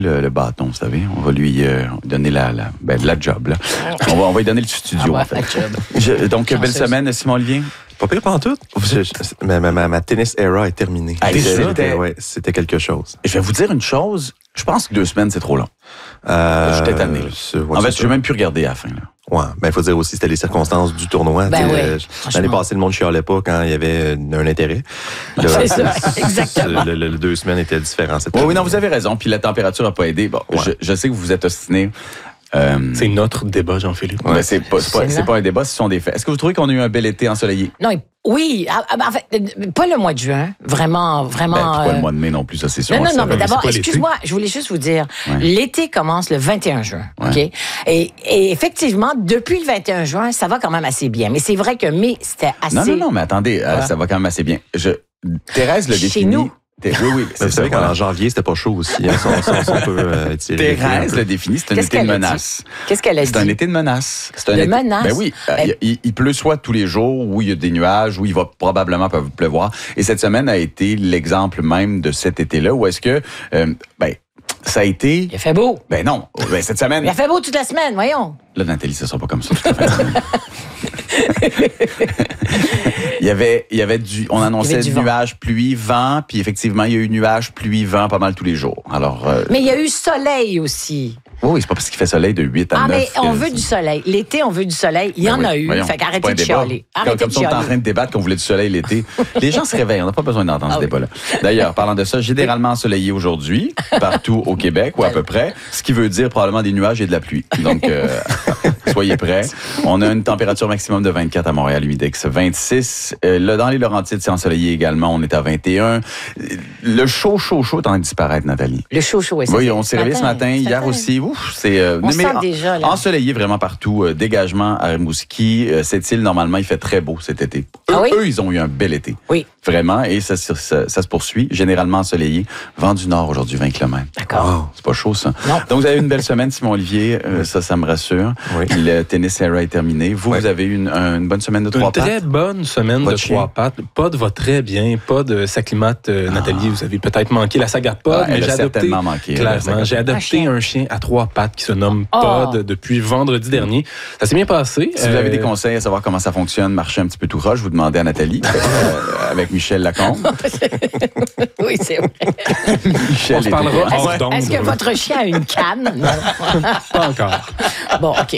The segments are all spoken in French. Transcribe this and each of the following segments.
le bâton, vous savez. On va lui donner la job. Là. On va lui donner le studio, en fait. Donc, belle semaine, Simon Olivier. Pas pire pantoute. Ma tennis era est terminée. C'était quelque chose. Je vais vous dire une chose. Je pense que 2 semaines, c'est trop long. J'étais tanné. En fait, je n'ai même plus regardé à la fin. Là. Ouais, ben il faut dire aussi c'était les circonstances du tournoi. L'année passée, le monde chialait pas quand il y avait un intérêt. Là, c'est ça, exactement. Le 2 semaines étaient différents. Oui, non, vous avez raison. Puis la température n'a pas aidé. Bon, je sais que vous vous êtes ostiné. C'est notre débat, Jean-Philippe. Ouais. C'est pas un débat, ce sont des faits. Est-ce que vous trouvez qu'on a eu un bel été ensoleillé? Non, oui. En fait, pas le mois de juin. Vraiment. Pas le mois de mai non plus, ça c'est sûr. Non, mais d'abord, excuse-moi, je voulais juste vous dire, l'été commence le 21 juin, OK? Et effectivement, depuis le 21 juin, ça va quand même assez bien. Mais c'est vrai que mai, c'était assez... Non, mais attendez, ça va quand même assez bien. Thérèse le définit... Chez nous. Oui, vous savez qu'en janvier, c'était pas chaud aussi. On peut tirer. Thérèse le définit, c'est un été de menace. Qu'est-ce qu'elle a dit? C'est un été de menace. Menace? Ben oui. Il pleut soit tous les jours, où il y a des nuages, où il va probablement pleuvoir. Et cette semaine a été l'exemple même de cet été-là, où est-ce que, ça a été... Il a fait beau. Ben non. Cette semaine... Il a fait beau toute la semaine, voyons. Là, Nathalie, ça sera pas comme ça toute la semaine. On annonçait du nuage, pluie, vent, puis effectivement, il y a eu nuage, pluie, vent pas mal tous les jours. Alors, mais il y a eu soleil aussi. Oui, c'est pas parce qu'il fait soleil de 8 à 9. Mais on veut du soleil. L'été, on veut du soleil. Il y en a eu. Fait qu'arrêtez de chialer. Comme ça, on est en train de débattre qu'on voulait du soleil l'été. Les gens se réveillent. On n'a pas besoin d'entendre ce débat-là. D'ailleurs, parlant de ça, généralement ensoleillé aujourd'hui, partout au Québec, ou à peu près, ce qui veut dire probablement des nuages et de la pluie. Donc, soyez prêts. On a une température maximum de 24 à Montréal, humidex 26. Dans les Laurentides, c'est ensoleillé également. On est à 21. Le chaud est en train de disparaître, Nathalie. Le chaud, oui. Oui, on s'est réveillé ce matin. Hier aussi. C'est déjà, là. Ensoleillé vraiment partout. Dégagement à Rimouski. Cette île, normalement, il fait très beau cet été. Eux, ils ont eu un bel été. Oui. Vraiment. Et ça se poursuit. Généralement ensoleillé. Vent du Nord aujourd'hui, 20 km. D'accord. C'est pas chaud, ça. Non. Donc, vous avez eu une belle semaine, Simon Olivier. Ça me rassure. Oui. Le tennis era est terminé. Vous avez eu une bonne semaine de 3 pattes? Une très bonne semaine de 3 pattes. Pod va très bien. Pod s'acclimate. Nathalie, vous avez peut-être manqué la saga Pod, mais j'ai adopté. Clairement, j'ai adopté un chien à 3 pattes qui se nomme Pod depuis vendredi dernier. Ça s'est bien passé. Si vous avez des conseils à savoir comment ça fonctionne, marcher un petit peu tout roche, vous demandez à Nathalie, avec Michel Lacombe. Oui, c'est vrai. Michel, on se parlera hors d'onde. Est-ce que votre chien a une canne? Non. Pas encore. Bon, OK.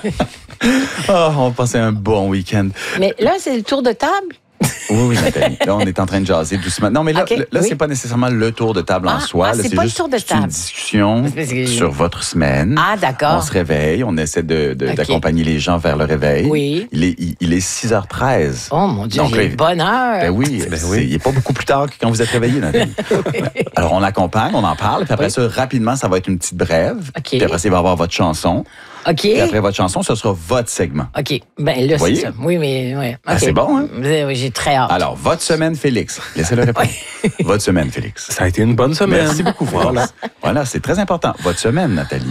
On va passer un bon week-end. Mais là, c'est le tour de table? Oui, Nathalie. Là, on est en train de jaser doucement. Non, mais là, c'est pas nécessairement le tour de table en soi. Là, c'est pas juste le tour de table. Une discussion sur votre semaine. Ah, d'accord. On se réveille, on essaie d'accompagner les gens vers le réveil. Oui. Il est 6h13. Oh, mon Dieu, il est bonne heure. Ben oui, il n'est pas beaucoup plus tard que quand vous êtes réveillé, Nathalie. Alors, on accompagne, on en parle, puis après ça, rapidement, ça va être une petite brève. Puis après ça, il va y avoir votre chanson. OK. Et après votre chanson, ce sera votre segment. OK. Ben là, c'est ça. Oui, mais... Ouais. Okay. C'est bon, hein? Oui, j'ai très hâte. Alors, votre semaine, Félix. Laissez-le répondre. Votre semaine, Félix. Ça a été une bonne semaine. Merci beaucoup, Voilà, c'est très important. Votre semaine, Nathalie.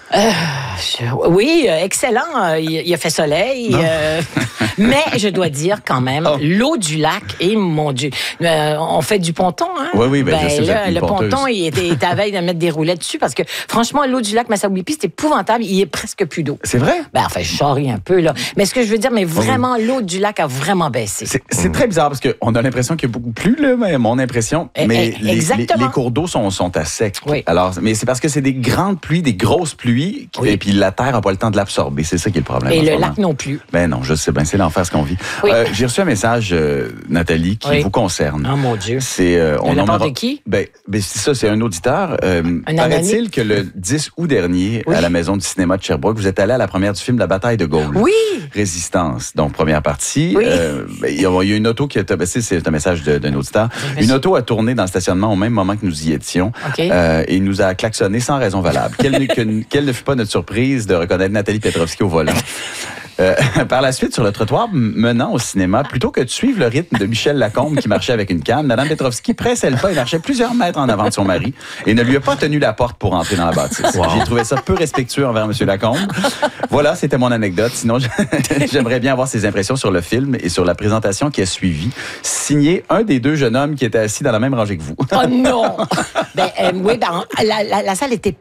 Oui, excellent. Il a fait soleil. Mais je dois dire quand même, l'eau du lac, et mon Dieu, on fait du ponton, hein? Oui, je sais, là, le ponton, il était à veille de mettre des roulettes dessus parce que, franchement, l'eau du lac Massawippi, c'est épouvantable. Il y a presque plus d'eau. C'est vrai? Enfin, je charrie un peu, là. Mais ce que je veux dire, vraiment, l'eau du lac a vraiment baissé. C'est très bizarre parce qu'on a l'impression qu'il y a beaucoup plus, là, mais mon impression. Mais les cours d'eau sont à sec. Oui. Alors, mais c'est parce que c'est des grandes pluies, des grosses pluies. Et puis la terre n'a pas le temps de l'absorber. C'est ça qui est le problème. Et le lac non plus. Ben non, je sais bien, c'est l'enfer ce qu'on vit. Oui. J'ai reçu un message, Nathalie, qui vous concerne. Oh mon Dieu. C'est de la part de qui? Ben c'est ça, c'est un auditeur. Paraît-il que le 10 août dernier, à la Maison du cinéma de Sherbrooke, vous êtes allé à la première du film La bataille de Gaulle. Oui. Résistance, donc première partie. Oui. Il y a une auto qui a... c'est un message d'un auditeur. Une auto a tourné dans le stationnement au même moment que nous y étions. Okay. Et il nous a klaxonné sans raison valable. Quelle ne fut pas notre surprise de reconnaître Nathalie Petrovski au volant. Par la suite, sur le trottoir menant au cinéma, plutôt que de suivre le rythme de Michel Lacombe qui marchait avec une canne, Mme Petrovski pressait le pas et marchait plusieurs mètres en avant de son mari et ne lui a pas tenu la porte pour entrer dans la bâtisse. Wow. J'ai trouvé ça peu respectueux envers M. Lacombe. Voilà, c'était mon anecdote. Sinon, j'aimerais bien avoir ses impressions sur le film et sur la présentation qui a suivi. Signé un des deux jeunes hommes qui étaient assis dans la même rangée que vous. Oh non! Oui, la salle était